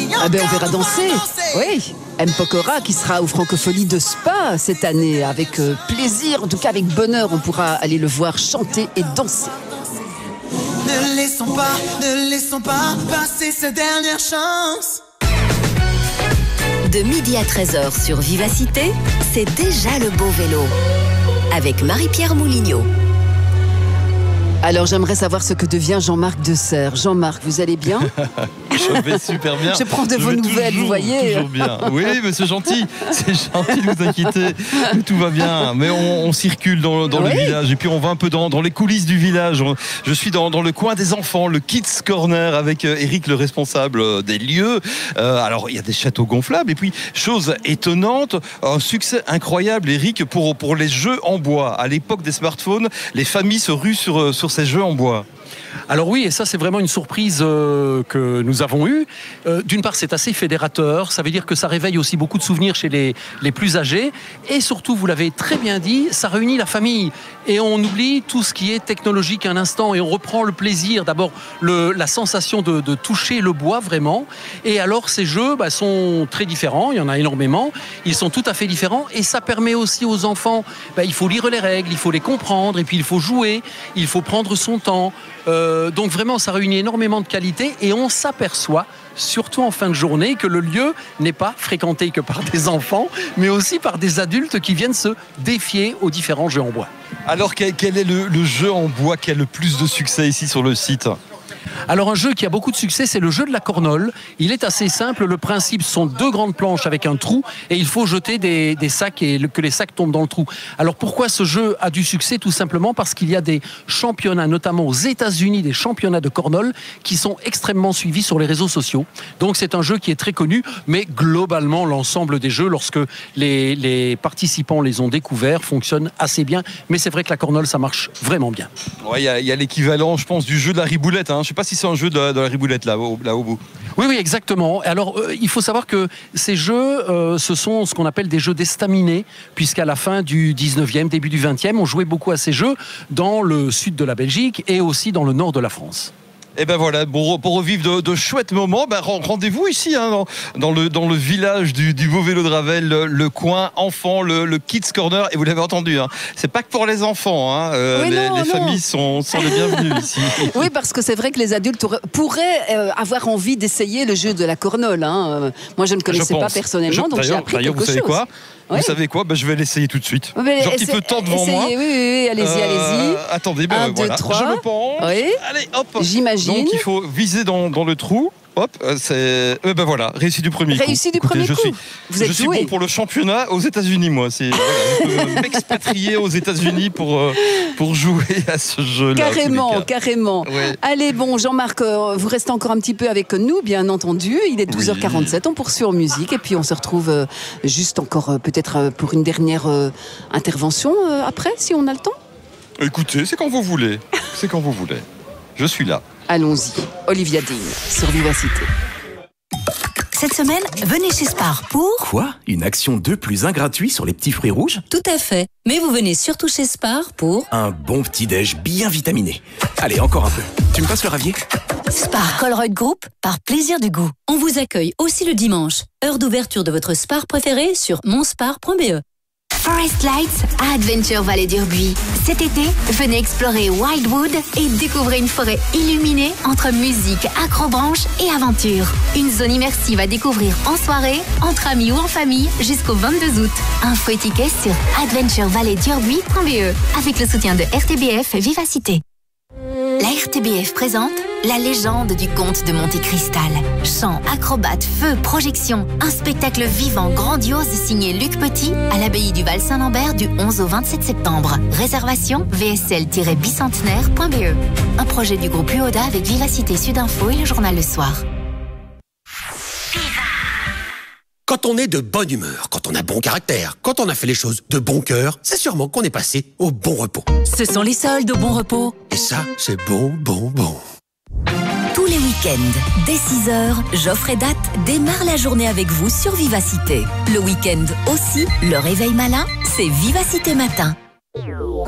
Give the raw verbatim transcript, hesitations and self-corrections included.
Ah ben on verra danser. Oui, M. Pokora qui sera aux Francopholies de Spa cette année. Avec euh, plaisir, en tout cas avec bonheur, on pourra aller le voir chanter et danser. Ne laissons pas, ne laissons pas passer cette dernière chance. De midi à treize heures sur Vivacité, c'est déjà le beau vélo. Avec Marie-Pierre Moulignot. Alors j'aimerais savoir ce que devient Jean-Marc Deserre. Jean-Marc, vous allez bien? Je vais super bien. Je prends de Je vos nouvelles, toujours, vous voyez. Toujours bien. Oui, mais c'est gentil. C'est gentil de vous inquiéter. Tout va bien. Mais on, on circule dans, dans oui. le village. Et puis on va un peu dans, dans les coulisses du village. Je suis dans, dans le coin des enfants, le Kids Corner, avec Eric, le responsable des lieux. Euh, alors, il y a des châteaux gonflables. Et puis, chose étonnante, un succès incroyable, Eric, pour, pour les jeux en bois. À l'époque des smartphones, les familles se ruent sur, sur ces jeux en bois. Alors oui, et ça c'est vraiment une surprise euh, que nous avons eue. Euh, d'une part, c'est assez fédérateur, ça veut dire que ça réveille aussi beaucoup de souvenirs chez les, les plus âgés. Et surtout, vous l'avez très bien dit, ça réunit la famille. Et on oublie tout ce qui est technologique un instant et on reprend le plaisir, d'abord le, la sensation de, de toucher le bois vraiment. Et alors ces jeux bah, sont très différents, il y en a énormément, ils sont tout à fait différents. Et ça permet aussi aux enfants, bah, il faut lire les règles, il faut les comprendre, et puis il faut jouer, il faut prendre son temps. Euh, donc vraiment ça réunit énormément de qualité et on s'aperçoit surtout en fin de journée que le lieu n'est pas fréquenté que par des enfants mais aussi par des adultes qui viennent se défier aux différents jeux en bois. Alors quel est le, le jeu en bois qui a le plus de succès ici sur le site ? Alors un jeu qui a beaucoup de succès, c'est le jeu de la cornole. Il est assez simple, le principe sont deux grandes planches avec un trou et il faut jeter des, des sacs et que les sacs tombent dans le trou. Alors pourquoi ce jeu a du succès? Tout simplement parce qu'il y a des championnats, notamment aux États-Unis, des championnats de cornole qui sont extrêmement suivis sur les réseaux sociaux. Donc c'est un jeu qui est très connu, mais globalement l'ensemble des jeux, lorsque les, les participants les ont découverts, fonctionnent assez bien. Mais c'est vrai que la cornole, ça marche vraiment bien. Ouais, il y a, y a l'équivalent, je pense, du jeu de la riboulette. Hein. Je ne sais pas si c'est un jeu de la, de la riboulette là, au, là au bout. Oui, oui, exactement. Alors, euh, il faut savoir que ces jeux, euh, ce sont ce qu'on appelle des jeux d'estaminets, puisqu'à la fin du dix-neuvième, début du vingtième, on jouait beaucoup à ces jeux dans le sud de la Belgique et aussi dans le nord de la France. Et ben voilà, pour, pour revivre de, de chouettes moments, ben rendez-vous ici hein, dans, dans, le, dans le village du, du Beau Vélo de Ravel, le, le coin enfant, le, le Kids Corner. Et vous l'avez entendu, hein, c'est pas que pour les enfants, hein, euh, oui, les, non, les non. familles sont, sont les bienvenues ici. Oui, parce que c'est vrai que les adultes pourraient euh, avoir envie d'essayer le jeu de la cornole. Hein. Moi, je ne connaissais je pas personnellement, je, donc j'ai appris quelque vous savez chose. Quoi Oui. Vous savez quoi ben, je vais l'essayer tout de suite. Mais J'ai un petit peu de temps devant essayez, moi. Oui, oui, oui, allez-y, euh, allez-y. Attendez, ben, Un, voilà. deux, trois. Je me penche. Oui. Allez, hop. J'imagine. Donc il faut viser dans, dans le trou. Hop, c'est euh, ben voilà, réussi du premier coup. Réussi du Écoutez, premier je coup. Suis, Vous êtes je suis doué. bon pour le championnat aux États-Unis, moi. C'est voilà, je peux m'expatrier aux États-Unis pour euh, pour jouer à ce jeu-là. Carrément, carrément. Ouais. Allez, bon, Jean-Marc, euh, vous restez encore un petit peu avec nous, bien entendu. Il est douze heures quarante-sept, on poursuit en musique et puis on se retrouve euh, juste encore euh, peut-être euh, pour une dernière euh, intervention euh, après, si on a le temps. Écoutez, c'est quand vous voulez. C'est quand vous voulez. Je suis là. Allons-y. Olivia Dean sur Vivacité. Cette semaine, venez chez Spar pour... Quoi? Une action deux plus un gratuit sur les petits fruits rouges? Tout à fait. Mais vous venez surtout chez Spar pour... Un bon petit-déj bien vitaminé. Allez, encore un peu. Tu me passes le ravier? Spar Colruyt Group, par plaisir du goût. On vous accueille aussi le dimanche. Heure d'ouverture de votre Spar préféré sur monspar point b e. Forest Lights à Adventure Vallée d'Urbuy. Cet été, venez explorer Wildwood et découvrez une forêt illuminée entre musique, acrobranche et aventure. Une zone immersive à découvrir en soirée, entre amis ou en famille jusqu'au vingt-deux août. Info et tickets sur adventure valley d'urbuy point b e avec le soutien de R T B F Vivacité. La R T B F présente la légende du comte de Monte Cristal. Chants, acrobates, feux, projections. Un spectacle vivant, grandiose signé Luc Petit à l'abbaye du Val-Saint-Lambert du onze au vingt-sept septembre. Réservation v s l tiret bicentenaire point b e. Un projet du groupe U O D A avec Vivacité Sud-Info et le journal Le Soir. Quand on est de bonne humeur, quand on a bon caractère, quand on a fait les choses de bon cœur, c'est sûrement qu'on est passé au bon repos. Ce sont les soldes au bon repos. Et ça, c'est bon, bon, bon. Tous les week-ends, dès six heures, Geoffrey Date démarre la journée avec vous sur Vivacité. Le week-end aussi, le réveil malin, c'est Vivacité Matin.